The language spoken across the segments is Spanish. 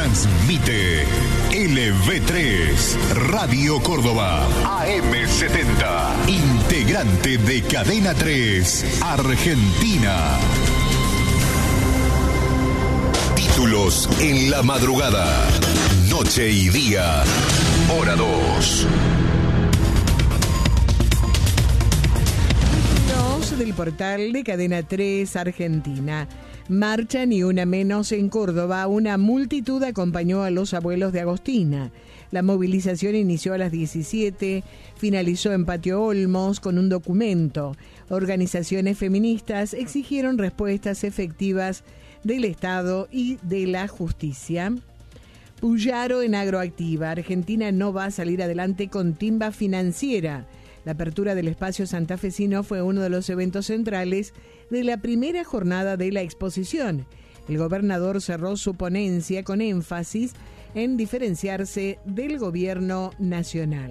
Transmite LV3, Radio Córdoba, AM70, integrante de Cadena 3, Argentina. Títulos en la madrugada, noche y día, hora 2. Del portal de Cadena 3 Argentina. Marcha Ni Una Menos en Córdoba. Una multitud acompañó a los abuelos de Agostina. La movilización inició a las 17, finalizó en Patio Olmos con un documento. Organizaciones feministas exigieron respuestas efectivas del Estado y de la justicia. Puyaro en Agroactiva. Argentina no va a salir adelante con timba financiera. La apertura del espacio santafesino fue uno de los eventos centrales de la primera jornada de la exposición. El gobernador cerró su ponencia con énfasis en diferenciarse del gobierno nacional.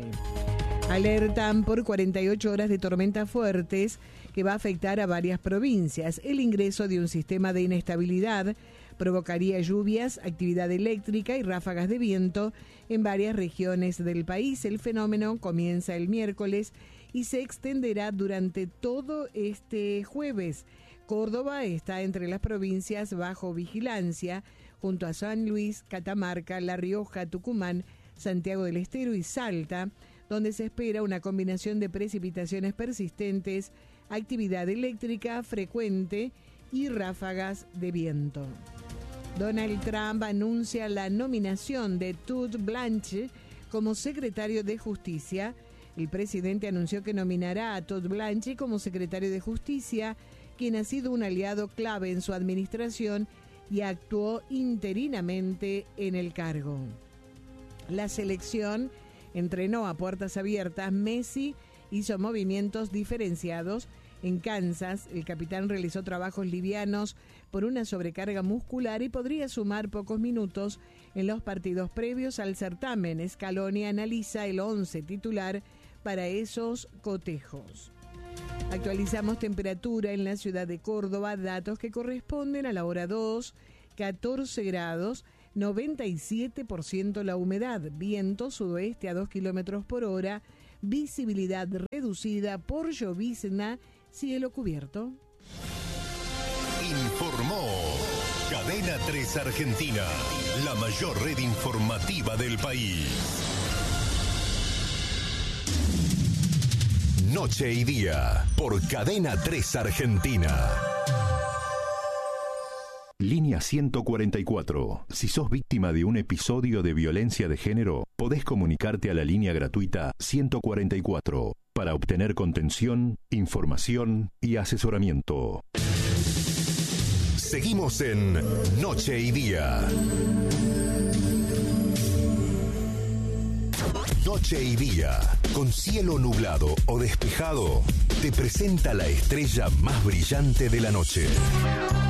Alertan por 48 horas de tormentas fuertes que va a afectar a varias provincias. El ingreso de un sistema de inestabilidad provocaría lluvias, actividad eléctrica y ráfagas de viento en varias regiones del país. El fenómeno comienza el miércoles y se extenderá durante todo este jueves. Córdoba está entre las provincias bajo vigilancia, junto a San Luis, Catamarca, La Rioja, Tucumán, Santiago del Estero y Salta, donde se espera una combinación de precipitaciones persistentes, actividad eléctrica frecuente y ráfagas de viento. Donald Trump anuncia la nominación de Todd Blanche como secretario de Justicia. El presidente anunció que nominará a Todd Blanche como secretario de Justicia, quien ha sido un aliado clave en su administración y actuó interinamente en el cargo. La selección entrenó a puertas abiertas. Messi hizo movimientos diferenciados. En Kansas, el capitán realizó trabajos livianos por una sobrecarga muscular y podría sumar pocos minutos en los partidos previos al certamen. Scaloni analiza el 11 titular para esos cotejos. Actualizamos temperatura en la ciudad de Córdoba, datos que corresponden a la hora 2, 14 grados, 97% la humedad, viento sudoeste a 2 kilómetros por hora, visibilidad reducida por llovizna, cielo cubierto. Informó Cadena 3 Argentina, la mayor red informativa del país. Noche y día, por Cadena 3 Argentina. Línea 144. Si sos víctima de un episodio de violencia de género, podés comunicarte a la línea gratuita 144 para obtener contención, información y asesoramiento. Seguimos en Noche y Día. Noche y Día, con cielo nublado o despejado, te presenta la estrella más brillante de la noche.